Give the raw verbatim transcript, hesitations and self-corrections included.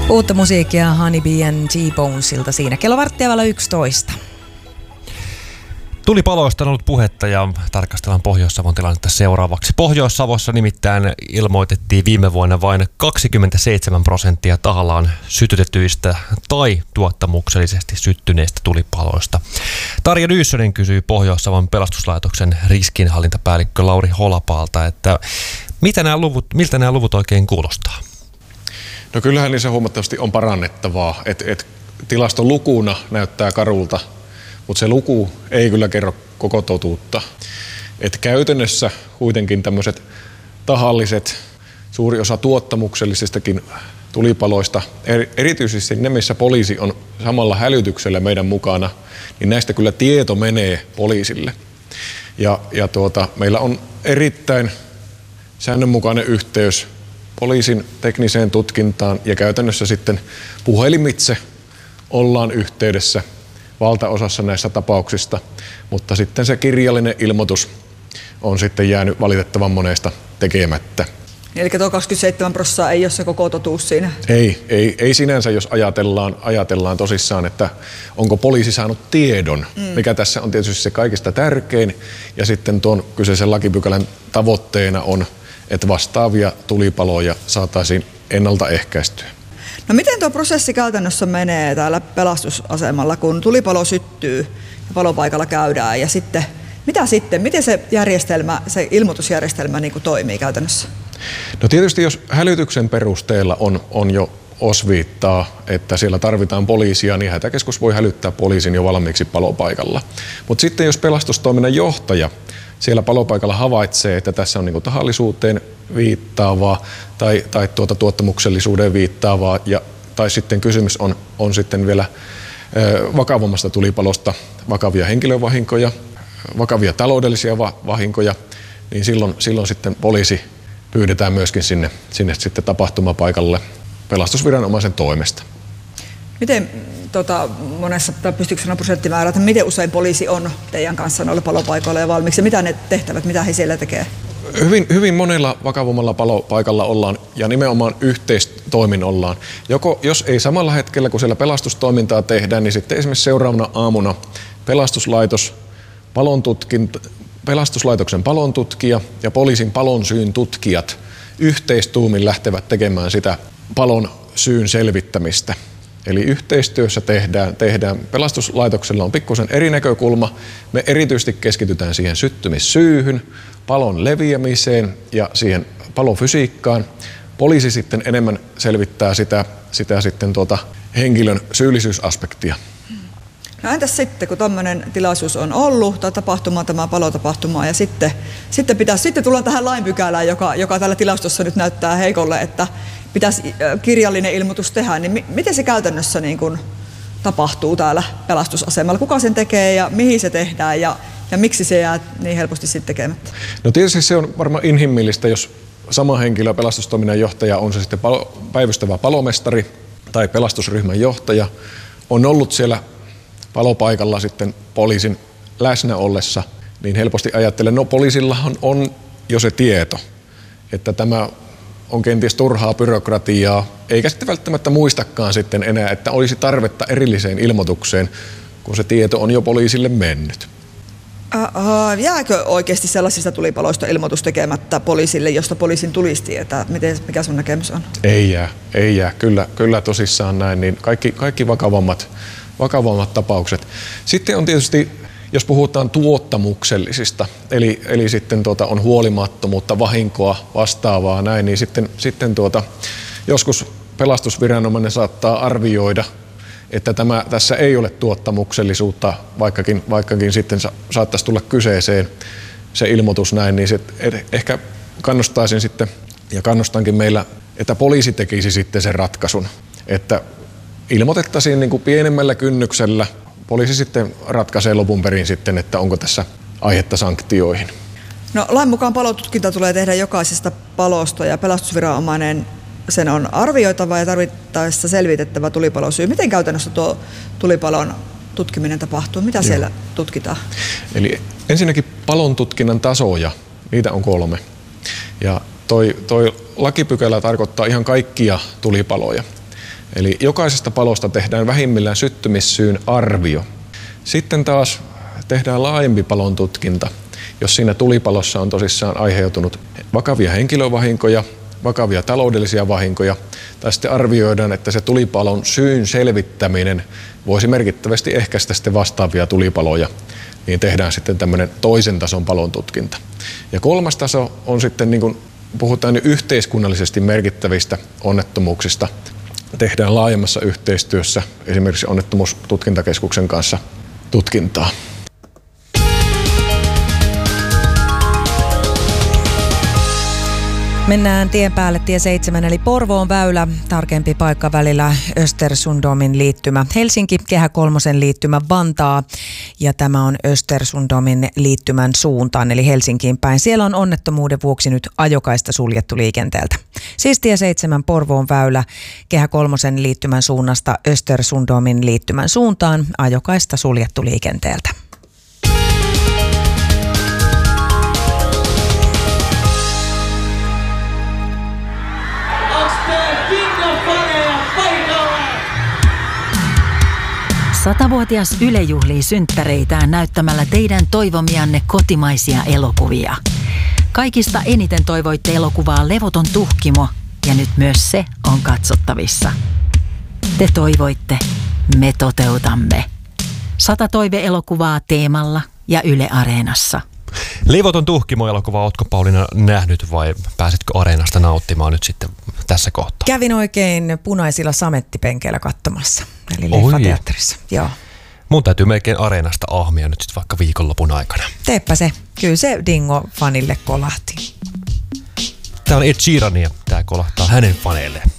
Uutta musiikkia Honeybee and T-Bonesilta siinä kello varttia vailla yksitoista. Tulipaloista on ollut puhetta ja tarkastellaan Pohjois-Savon tilannetta seuraavaksi. Pohjois-Savossa nimittäin ilmoitettiin viime vuonna vain kaksikymmentäseitsemän prosenttia tahallaan sytytetyistä tai tuottamuksellisesti syttyneistä tulipaloista. Tarja Nyyssönen kysyy Pohjois-Savon pelastuslaitoksen riskinhallintapäällikkö Lauri Holapaalta, että mitä nämä luvut, miltä nämä luvut oikein kuulostaa? No kyllähän niissä huomattavasti on parannettavaa, että et tilaston lukuna näyttää karulta, mutta se luku ei kyllä kerro koko totuutta. Et käytännössä kuitenkin tämmöiset tahalliset, suuri osa tuottamuksellisistakin tulipaloista, erityisesti ne, missä poliisi on samalla hälytyksellä meidän mukana, niin näistä kyllä tieto menee poliisille. Ja, ja tuota, meillä on erittäin säännönmukainen yhteys poliisin tekniseen tutkintaan ja käytännössä sitten puhelimitse ollaan yhteydessä valtaosassa näistä tapauksista, mutta sitten se kirjallinen ilmoitus on sitten jäänyt valitettavan monesta tekemättä. Eli tuo kaksikymmentäseitsemän prosenttia ei ole se koko totuus siinä? Ei, ei, ei sinänsä, jos ajatellaan, ajatellaan tosissaan, että onko poliisi saanut tiedon, mm. mikä tässä on tietysti se kaikista tärkein, ja sitten tuon kyseisen lakipykälän tavoitteena on, että vastaavia tulipaloja saataisiin ennaltaehkäistyä. No miten tuo prosessi käytännössä menee täällä pelastusasemalla, kun tulipalo syttyy ja palopaikalla käydään ja sitten, mitä sitten, miten se järjestelmä, se ilmoitusjärjestelmä niin kuin toimii käytännössä? No tietysti jos hälytyksen perusteella on, on jo osviittaa, että siellä tarvitaan poliisia, niin hätäkeskus voi hälyttää poliisin jo valmiiksi palopaikalla. Mutta sitten jos pelastustoiminnan johtaja siellä palopaikalla havaitsee, että tässä on niin kuin tahallisuuteen viittaavaa tai, tai tuota tuottamuksellisuuteen viittaavaa, ja, tai sitten kysymys on, on sitten vielä ö, vakavammasta tulipalosta, vakavia henkilövahinkoja, vakavia taloudellisia va- vahinkoja, niin silloin, silloin sitten poliisi pyydetään myöskin sinne, sinne sitten tapahtumapaikalle pelastusviranomaisen toimesta. Miten tota, monessa, tai pystyykö sanoa prosenttimäärä, että miten usein poliisi on teidän kanssa noilla palopaikoilla ja valmiiksi? Mitä ne tehtävät, mitä he siellä tekee? Hyvin, hyvin monella vakavammalla palopaikalla ollaan ja nimenomaan yhteistoimin ollaan. Joko, jos ei samalla hetkellä, kun siellä pelastustoimintaa tehdään, niin sitten esimerkiksi seuraavana aamuna pelastuslaitos, palontutkinta, pelastuslaitoksen palontutkija ja poliisin palon syyn tutkijat yhteistuumin lähtevät tekemään sitä palon syyn selvittämistä. Eli yhteistyössä tehdään, tehdään. Pelastuslaitoksella on pikkusen eri näkökulma. Me erityisesti keskitytään siihen syttymissyyhyn, palon leviämiseen ja siihen palofysiikkaan. Poliisi sitten enemmän selvittää sitä, sitä sitten tuota henkilön syyllisyysaspektia. No entäs sitten, kun tämmöinen tilaisuus on ollut, tai tapahtuma, tämä palotapahtuma, ja sitten, sitten, pitäisi, sitten tullaan tähän lainpykälään, joka, joka tällä tilastossa nyt näyttää heikolle, että pitäisi kirjallinen ilmoitus tehdä, niin mi- miten se käytännössä niin kuin tapahtuu täällä pelastusasemalla? Kuka sen tekee ja mihin se tehdään ja, ja miksi se jää niin helposti sitten tekemättä? No tietysti se on varmaan inhimillistä, jos sama henkilö, pelastustoiminnan johtaja, on se sitten palo, päivystävä palomestari tai pelastusryhmän johtaja, on ollut siellä palopaikalla sitten poliisin läsnä ollessa, niin helposti ajattelen, no poliisillahan on jo se tieto, että tämä on kenties turhaa byrokratiaa, eikä sitten välttämättä muistakaan sitten enää, että olisi tarvetta erilliseen ilmoitukseen, kun se tieto on jo poliisille mennyt. Uh, jääkö oikeasti sellaisista tulipaloista ilmoitus tekemättä poliisille, josta poliisin tulisi tietää? Miten, mikä sun näkemys on? Ei jää, ei jää. Kyllä, kyllä tosissaan näin. Niin kaikki, kaikki vakavammat, vakavammat tapaukset. Sitten on tietysti, jos puhutaan tuottamuksellisista, eli, eli sitten tuota on huolimattomuutta, vahinkoa, vastaavaa näin, niin sitten, sitten tuota, joskus pelastusviranomainen saattaa arvioida, että tämä, tässä ei ole tuottamuksellisuutta, vaikkakin, vaikkakin sitten sa, saattaisi tulla kyseeseen se ilmoitus näin, niin se, ehkä kannustaisin sitten, ja kannustankin meillä, että poliisi tekisi sitten sen ratkaisun, että ilmoitettaisiin niin kuin pienemmällä kynnyksellä, poliisi sitten ratkaisee lopun perin sitten, että onko tässä aihetta sanktioihin. No lain mukaan palotutkinta tulee tehdä jokaisesta palosta ja pelastusviranomainen sen on arvioitava ja tarvittaessa selvitettävä tulipalosyy. Miten käytännössä tuo tulipalon tutkiminen tapahtuu? Mitä Joo. siellä tutkitaan? Eli ensinnäkin palon tutkinnan tasoja, niitä on kolme. Ja toi, toi lakipykälä tarkoittaa ihan kaikkia tulipaloja. Eli jokaisesta palosta tehdään vähimmillään syttymissyyn arvio. Sitten taas tehdään laajempi palon tutkinta, jos siinä tulipalossa on tosissaan aiheutunut vakavia henkilövahinkoja, vakavia taloudellisia vahinkoja, tai sitten arvioidaan, että se tulipalon syyn selvittäminen voisi merkittävästi ehkäistä sitten vastaavia tulipaloja, niin tehdään sitten tämmöinen toisen tason palon tutkinta. Ja kolmas taso on sitten, niin kuin puhutaan nyt yhteiskunnallisesti merkittävistä onnettomuuksista, tehdään laajemmassa yhteistyössä esimerkiksi onnettomuustutkintakeskuksen kanssa tutkintaa. Mennään tien päälle tie seitsemän eli Porvoon väylä, tarkempi paikka välillä Östersundomin liittymä Helsinki, Kehä kolmosen liittymä Vantaa ja tämä on Östersundomin liittymän suuntaan eli Helsinkiin päin. Siellä on onnettomuuden vuoksi nyt ajokaista suljettu liikenteeltä. Siis tie seitsemän Porvoon väylä, Kehä kolmosen liittymän suunnasta Östersundomin liittymän suuntaan, ajokaista suljettu liikenteeltä. Satavuotias Yle juhlii synttäreitään näyttämällä teidän toivomianne kotimaisia elokuvia. Kaikista eniten toivoitte elokuvaa Levoton tuhkimo ja nyt myös se on katsottavissa. Te toivoitte, me toteutamme. Sata toive-elokuvaa Teemalla ja Yle Areenassa. Levoton tuhkimo-elokuva, ootko Pauliina nähnyt vai pääsitkö Areenasta nauttimaan nyt sitten tässä kohtaa? Kävin oikein punaisilla samettipenkeillä katsomassa, eli leffateatterissa. Joo. Mun täytyy melkein Areenasta ahmia nyt sitten vaikka viikonlopun aikana. Teepä se. Kyllä se Dingo-fanille kolahti. Tää on Ed Sheeran ja tää kolahtaa hänen faneilleen.